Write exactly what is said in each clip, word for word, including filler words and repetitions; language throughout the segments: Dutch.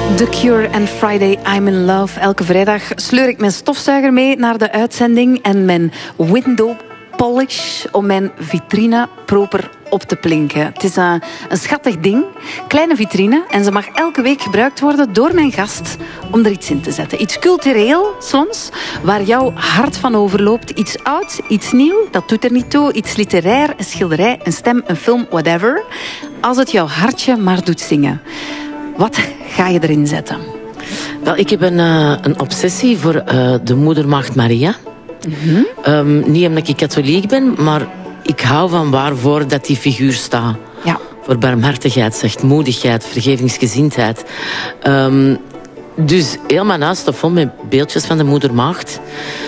The Cure en Friday I'm in Love. Elke vrijdag sleur ik mijn stofzuiger mee naar de uitzending en mijn window polish om mijn vitrine proper op te plinken. Het is een, een schattig ding, kleine vitrine, en ze mag elke week gebruikt worden door mijn gast om er iets in te zetten. Iets cultureel, soms, waar jouw hart van overloopt. Iets oud, iets nieuw, dat doet er niet toe. Iets literair, een schilderij, een stem, een film, whatever. Als het jouw hartje maar doet zingen. Wat ga je erin zetten? Wel, ik heb een, uh, een obsessie voor uh, de moedermaagd Maria. Mm-hmm. Um, niet omdat ik katholiek ben, maar ik hou van waarvoor dat die figuur staat. Ja. Voor barmhartigheid, zachtmoedigheid, vergevingsgezindheid. Um, dus heel mijn huis staat vol met beeldjes van de moedermaagd.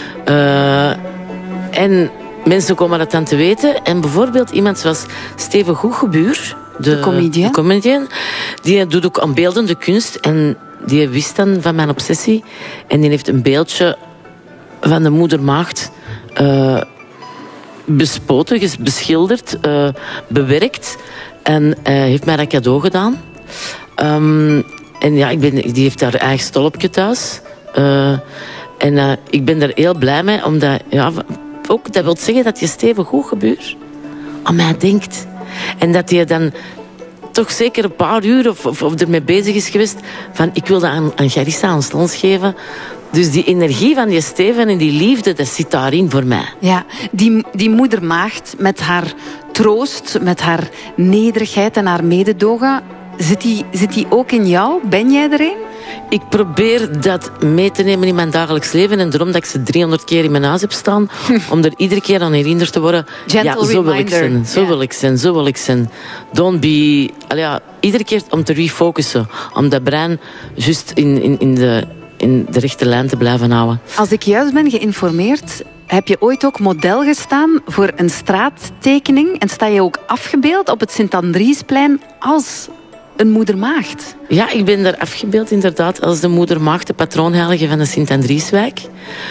Uh, en mensen komen dat dan te weten. En bijvoorbeeld iemand zoals Steven Goegebuur, de, de comedian. de comedian, die doet ook aan beeldende kunst. En die wist dan van mijn obsessie. En die heeft een beeldje van de moedermaagd uh, bespoten, beschilderd, uh, bewerkt. En uh, heeft mij dat cadeau gedaan. Um, en ja, ik ben, die heeft haar eigen stolpje thuis. Uh, en uh, ik ben er heel blij mee, omdat... Ja, ook, dat wil zeggen dat je Steven Goegebuur aan mij denkt. En dat je dan toch zeker een paar uur of, of, of ermee bezig is geweest van ik wil dat aan, aan Garissa, aan Stons geven. Dus die energie van die Steven en die liefde, dat zit daarin voor mij. Ja, die, die moedermaagd met haar troost, met haar nederigheid en haar mededogen, zit die, zit die ook in jou? Ben jij er een? Ik probeer dat mee te nemen in mijn dagelijks leven. En daarom dat ik ze driehonderd keer in mijn huis heb staan. Om er iedere keer aan herinnerd te worden. Gentle ja, zo wil ik reminder. zijn. Zo ja. wil ik zijn. Zo wil ik zijn. Don't be... Ja, iedere keer om te refocussen. Om dat brein juist in, in, in, de, in de rechte lijn te blijven houden. Als ik juist ben geïnformeerd, heb je ooit ook model gestaan voor een straattekening. En sta je ook afgebeeld op het Sint-Andriesplein als een moedermaagd. Ja, ik ben daar afgebeeld inderdaad als de moedermaagd, de patroonheilige van de Sint-Andrieswijk.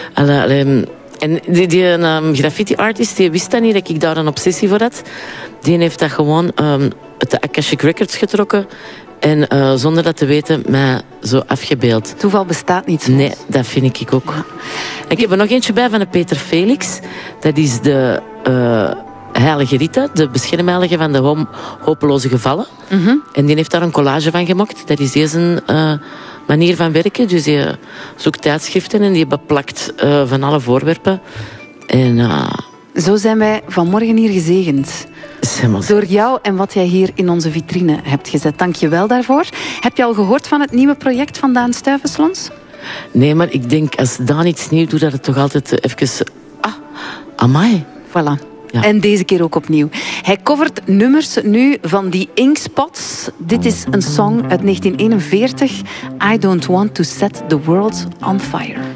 En die, die um, graffiti-artist, die wist dat niet, dat ik daar een obsessie voor had. Die heeft dat gewoon um, uit de Akashic Records getrokken en uh, zonder dat te weten mij zo afgebeeld. Toeval bestaat niet soms. Nee, dat vind ik ook. Ja. Ik heb er nog eentje bij van de Peter Felix. Dat is de... Uh, Heilige Rita, de beschermheilige van de ho- hopeloze gevallen. Mm-hmm. En die heeft daar een collage van gemaakt. Dat is deze uh, manier van werken. Dus die zoekt tijdschriften en die beplakt uh, van alle voorwerpen. En, uh, Zo zijn wij vanmorgen hier gezegend. Door jou en wat jij hier in onze vitrine hebt gezet. Dank je wel daarvoor. Heb je al gehoord van het nieuwe project van Daan Stuyvesant? Nee, maar ik denk als Daan iets nieuws doet, dat het toch altijd even... Ah, amai. Voilà. Ja. En deze keer ook opnieuw. Hij covert nummers nu van die Inkspots. Dit is een song uit negentien eenenveertig. I don't want to set the world on fire.